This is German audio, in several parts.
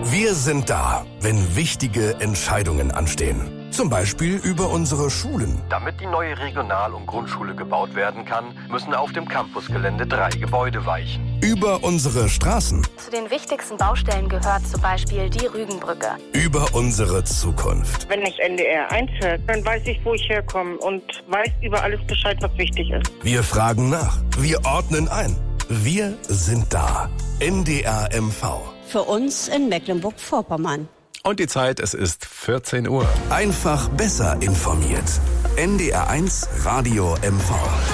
Wir sind da, wenn wichtige Entscheidungen anstehen. Zum Beispiel über unsere Schulen. Damit die neue Regional- und Grundschule gebaut werden kann, müssen auf dem Campusgelände 3 Gebäude weichen. Über unsere Straßen. Zu den wichtigsten Baustellen gehört zum Beispiel die Rügenbrücke. Über unsere Zukunft. Wenn ich NDR 1 höre, dann weiß ich, wo ich herkomme und weiß über alles Bescheid, was wichtig ist. Wir fragen nach. Wir ordnen ein. Wir sind da. NDR MV. Für uns in Mecklenburg-Vorpommern. Und die Zeit, es ist 14 Uhr. Einfach besser informiert. NDR 1 Radio MV.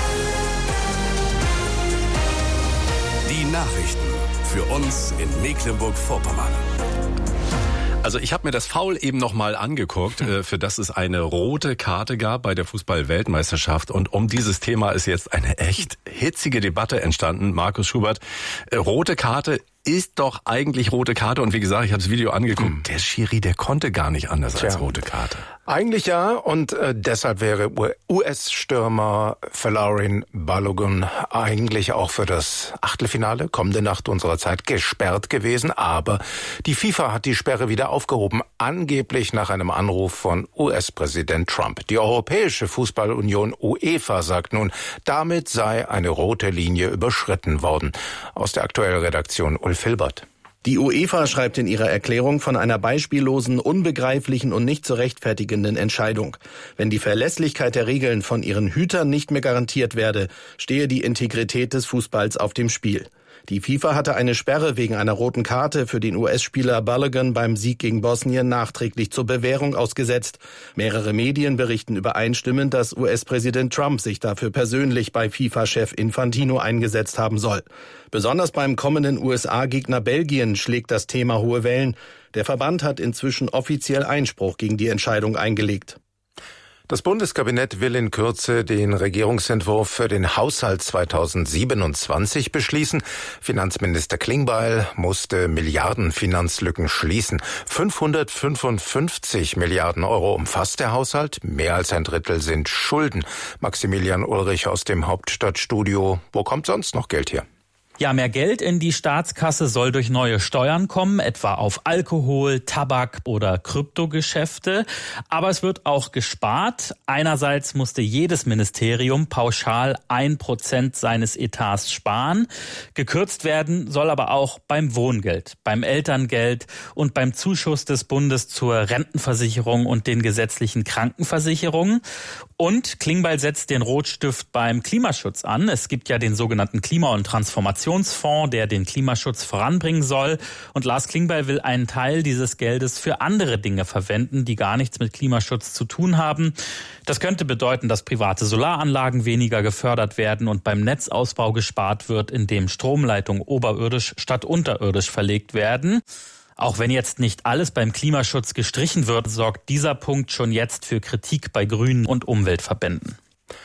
Die Nachrichten für uns in Mecklenburg-Vorpommern. Also ich habe mir das Foul eben nochmal angeguckt, für das es eine rote Karte gab bei der Fußball-Weltmeisterschaft. Und um dieses Thema ist jetzt eine echt hitzige Debatte entstanden. Markus Schubert, rote Karte ist doch eigentlich rote Karte. Und wie gesagt, ich habe das Video angeguckt. Der Schiri, der konnte gar nicht anders als rote Karte. Eigentlich ja, und deshalb wäre US-Stürmer Folarin Balogun eigentlich auch für das Achtelfinale kommende Nacht unserer Zeit gesperrt gewesen. Aber die FIFA hat die Sperre wieder aufgehoben, angeblich nach einem Anruf von US-Präsident Trump. Die Europäische Fußballunion UEFA sagt nun, damit sei eine rote Linie überschritten worden. Aus der aktuellen Redaktion Ulf Hilbert. Die UEFA schreibt in ihrer Erklärung von einer beispiellosen, unbegreiflichen und nicht zu rechtfertigenden Entscheidung. Wenn die Verlässlichkeit der Regeln von ihren Hütern nicht mehr garantiert werde, stehe die Integrität des Fußballs auf dem Spiel. Die FIFA hatte eine Sperre wegen einer roten Karte für den US-Spieler Balogun beim Sieg gegen Bosnien nachträglich zur Bewährung ausgesetzt. Mehrere Medien berichten übereinstimmend, dass US-Präsident Trump sich dafür persönlich bei FIFA-Chef Infantino eingesetzt haben soll. Besonders beim kommenden USA-Gegner Belgien schlägt das Thema hohe Wellen. Der Verband hat inzwischen offiziell Einspruch gegen die Entscheidung eingelegt. Das Bundeskabinett will in Kürze den Regierungsentwurf für den Haushalt 2027 beschließen. Finanzminister Klingbeil musste Milliardenfinanzlücken schließen. 555 Milliarden Euro umfasst der Haushalt. Mehr als ein Drittel sind Schulden. Maximilian Ulrich aus dem Hauptstadtstudio. Wo kommt sonst noch Geld her? Ja, mehr Geld in die Staatskasse soll durch neue Steuern kommen, etwa auf Alkohol, Tabak oder Kryptogeschäfte. Aber es wird auch gespart. Einerseits musste jedes Ministerium pauschal 1% seines Etats sparen. Gekürzt werden soll aber auch beim Wohngeld, beim Elterngeld und beim Zuschuss des Bundes zur Rentenversicherung und den gesetzlichen Krankenversicherungen. Und Klingbeil setzt den Rotstift beim Klimaschutz an. Es gibt ja den sogenannten Klima- und Transformationsfonds, der den Klimaschutz voranbringen soll. Und Lars Klingbeil will einen Teil dieses Geldes für andere Dinge verwenden, die gar nichts mit Klimaschutz zu tun haben. Das könnte bedeuten, dass private Solaranlagen weniger gefördert werden und beim Netzausbau gespart wird, indem Stromleitungen oberirdisch statt unterirdisch verlegt werden. Auch wenn jetzt nicht alles beim Klimaschutz gestrichen wird, sorgt dieser Punkt schon jetzt für Kritik bei Grünen und Umweltverbänden.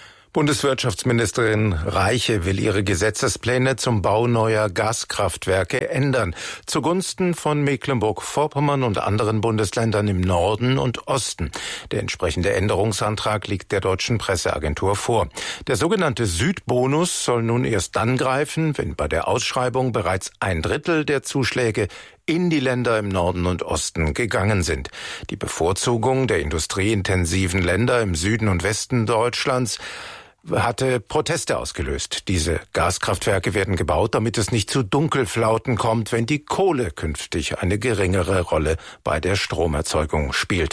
Bundeswirtschaftsministerin Reiche will ihre Gesetzespläne zum Bau neuer Gaskraftwerke ändern, zugunsten von Mecklenburg-Vorpommern und anderen Bundesländern im Norden und Osten. Der entsprechende Änderungsantrag liegt der Deutschen Presseagentur vor. Der sogenannte Südbonus soll nun erst dann greifen, wenn bei der Ausschreibung bereits ein Drittel der Zuschläge in die Länder im Norden und Osten gegangen sind. Die Bevorzugung der industrieintensiven Länder im Süden und Westen Deutschlands hatte Proteste ausgelöst. Diese Gaskraftwerke werden gebaut, damit es nicht zu Dunkelflauten kommt, wenn die Kohle künftig eine geringere Rolle bei der Stromerzeugung spielt.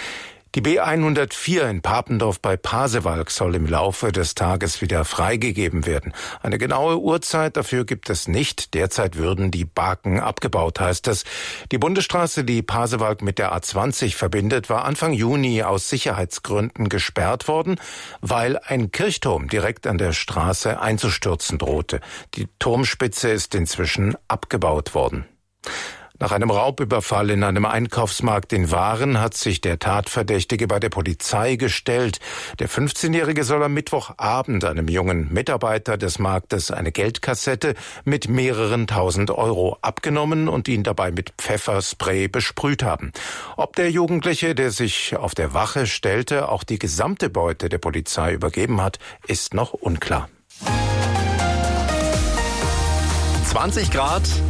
Die B104 in Papendorf bei Pasewalk soll im Laufe des Tages wieder freigegeben werden. Eine genaue Uhrzeit dafür gibt es nicht. Derzeit würden die Baken abgebaut, heißt es. Die Bundesstraße, die Pasewalk mit der A20 verbindet, war Anfang Juni aus Sicherheitsgründen gesperrt worden, weil ein Kirchturm direkt an der Straße einzustürzen drohte. Die Turmspitze ist inzwischen abgebaut worden. Nach einem Raubüberfall in einem Einkaufsmarkt in Waren hat sich der Tatverdächtige bei der Polizei gestellt. Der 15-Jährige soll am Mittwochabend einem jungen Mitarbeiter des Marktes eine Geldkassette mit mehreren tausend Euro abgenommen und ihn dabei mit Pfefferspray besprüht haben. Ob der Jugendliche, der sich auf der Wache stellte, auch die gesamte Beute der Polizei übergeben hat, ist noch unklar. 20 Grad.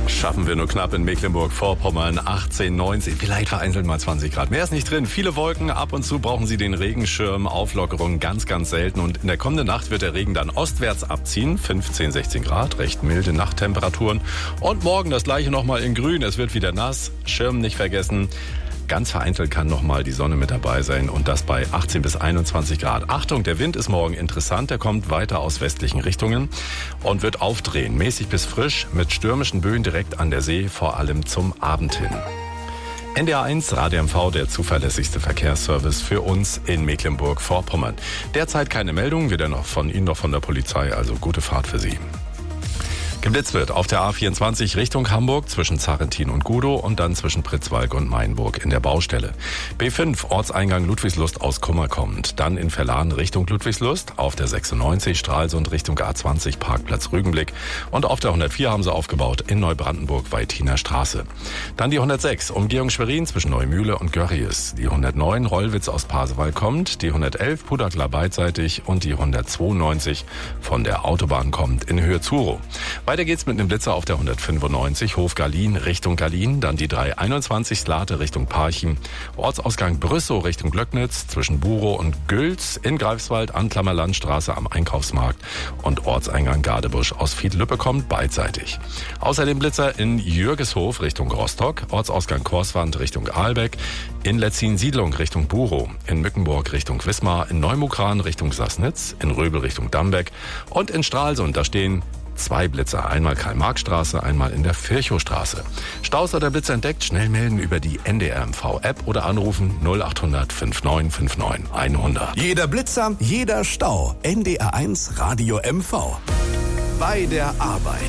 Schaffen wir nur knapp in Mecklenburg-Vorpommern 18, 19, vielleicht vereinzelt mal 20 Grad. Mehr ist nicht drin. Viele Wolken, ab und zu brauchen Sie den Regenschirm. Auflockerung ganz, ganz selten. Und in der kommenden Nacht wird der Regen dann ostwärts abziehen. 15, 16 Grad, recht milde Nachttemperaturen. Und morgen das gleiche nochmal in grün. Es wird wieder nass. Schirm nicht vergessen. Ganz vereinzelt kann nochmal die Sonne mit dabei sein und das bei 18 bis 21 Grad. Achtung, der Wind ist morgen interessant. Der kommt weiter aus westlichen Richtungen und wird aufdrehen. Mäßig bis frisch mit stürmischen Böen direkt an der See, vor allem zum Abend hin. NDR 1 Radio MV, der zuverlässigste Verkehrsservice für uns in Mecklenburg-Vorpommern. Derzeit keine Meldungen, weder noch von Ihnen noch von der Polizei, also gute Fahrt für Sie. Geblitzt wird auf der A24 Richtung Hamburg zwischen Zarrentin und Gudow und dann zwischen Pritzwalk und Mainburg in der Baustelle. B5 Ortseingang Ludwigslust aus Kummer kommend. Dann in Verlan Richtung Ludwigslust. Auf der 96 Stralsund Richtung A20 Parkplatz Rügenblick. Und auf der 104 haben sie aufgebaut in Neubrandenburg Weitiner Straße. Dann die 106 Umgehung Schwerin zwischen Neumühle und Görries. Die 109 Rollwitz aus Pasewalk kommt. Die 111 Pudagla beidseitig und die 192 von der Autobahn kommt in Höhe Zuro. Weiter geht's mit einem Blitzer auf der 195 Hof-Garlin Richtung Garlin, dann die 321 Slate Richtung Parchim, Ortsausgang Brüssow Richtung Glöcknitz, zwischen Burow und Gülz in Greifswald, Anklammer Landstraße am Einkaufsmarkt und Ortseingang Gadebusch aus Fiedlüppe kommt beidseitig. Außerdem Blitzer in Jürgeshof Richtung Rostock, Ortsausgang Korswand Richtung Aalbeck, in Letzin-Siedlung Richtung Burow, in Mückenburg Richtung Wismar, in Neumukran Richtung Sassnitz, in Röbel Richtung Dambeck und in Stralsund, da stehen 2 Blitzer, einmal Karl-Marx-Straße, einmal in der Virchowstraße. Staus oder Blitzer entdeckt, schnell melden über die NDR MV-App oder anrufen 0800 5959 100. Jeder Blitzer, jeder Stau. NDR 1 Radio MV. Bei der Arbeit.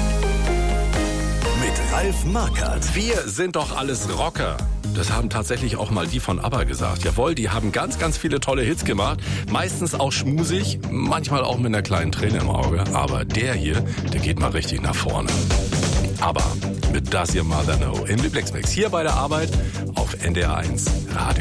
Mit Ralf Markert. Wir sind doch alles Rocker. Das haben tatsächlich auch mal die von ABBA gesagt. Jawohl, die haben ganz, ganz viele tolle Hits gemacht. Meistens auch schmusig, manchmal auch mit einer kleinen Träne im Auge. Aber der hier, der geht mal richtig nach vorne. ABBA mit Does Your Mother Know im Lieblingsmix. Hier bei der Arbeit auf NDR 1 Radio.